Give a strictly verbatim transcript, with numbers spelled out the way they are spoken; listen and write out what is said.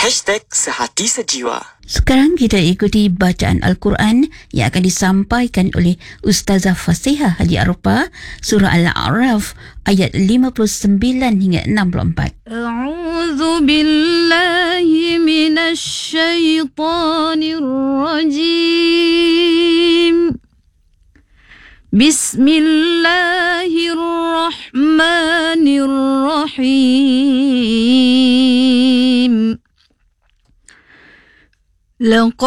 Hashtag Sehati Sejiwa. Sekarang kita ikuti bacaan Al-Quran yang akan disampaikan oleh Ustazah Fasihah Haji Arupah, surah Al-A'raf ayat lima puluh sembilan hingga enam puluh empat. A'udzu billahi minasy syaithanir rajim. Bismillahirrahmanirrahim.